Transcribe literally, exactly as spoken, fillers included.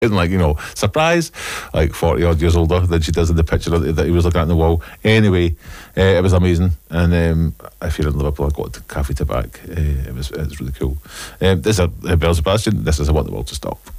And like, you know, surprise, like forty odd years older than she does in the picture that he was looking at on the wall. Anyway, uh, it was amazing. And um, if you're in Liverpool, I got to Cafe Tabac. Uh, it was it was really cool. Um, this is a uh, Belle Sebastian. This is I Want the World to Stop.